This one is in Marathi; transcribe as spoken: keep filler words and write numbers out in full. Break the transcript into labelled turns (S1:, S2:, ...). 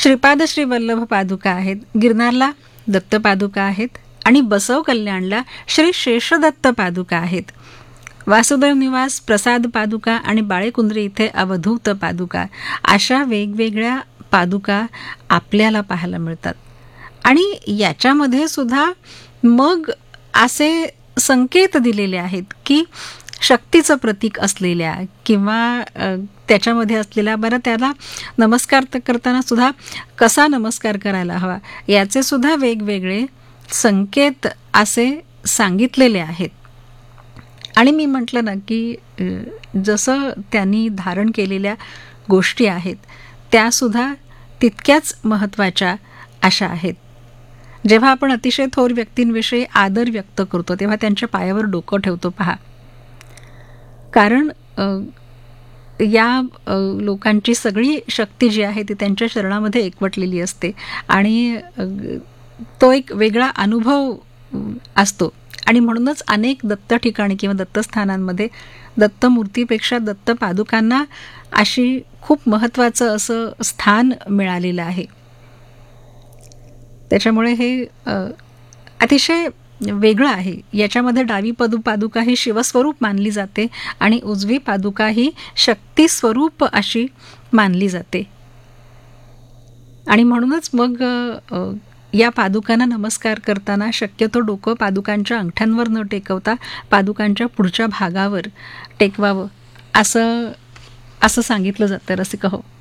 S1: श्रीपाद श्री वल्लभ पादुका आहेत, गिरनारला दत्त पादुका आहेत आणि बसव कल्याणला श्री शेषदत्त पादुका आहेत. वासुदेव निवास प्रसाद पादुका आणि बाळेकुंद्री इथे अवधूत पादुका, अशा वेगवेगळ्या पादुका आपल्याला पाहायला मिळतात. आणि याच्यामध्ये सुद्धा मग असे संकेत दिलेले आहेत की शक्तीचं प्रतीक असलेल्या किंवा त्याच्यामध्ये असलेल्या, बरं त्याला नमस्कार करताना सुद्धा कसा नमस्कार करायला हवा याचे सुद्धा वेगवेगळे संकेत असे सांगितलेले आहेत. आणि मी म्हटलं ना की जसं त्यांनी धारण केलेल्या गोष्टी आहेत त्यासुद्धा तितक्याच महत्त्वाच्या अशा आहेत. जेव्हा आपण अतिशय थोर व्यक्तींविषयी आदर व्यक्त करतो तेव्हा त्यांच्या पायावर डोकं ठेवतो पहा. कारण या लोकांची सगळी शक्ती जी आहे ती त्यांच्या शरणामध्ये एकवटलेली असते आणि तो एक वेगळा अनुभव असतो. आणि म्हणूनच अनेक दत्त ठिकाणी किंवा दत्तस्थानांमध्ये दत्तमूर्तीपेक्षा दत्त पादुकांना अशी खूप महत्त्वाचं असं स्थान मिळालेलं आहे. त्याच्यामुळे हे अतिशय वेगळं आहे. याच्यामध्ये डावी पदू पादुका ही शिवस्वरूप मानली जाते आणि उजवी पादुका ही शक्तिस्वरूप अशी मानली जाते. आणि म्हणूनच मग या पादुकांना नमस्कार करताना शक्यतो डोकं पादुकांच्या अंगठ्यांवर न टेकवता पादुकांच्या पुढच्या भागावर टेकवावं असं असं सांगितलं जातं रसिक हो.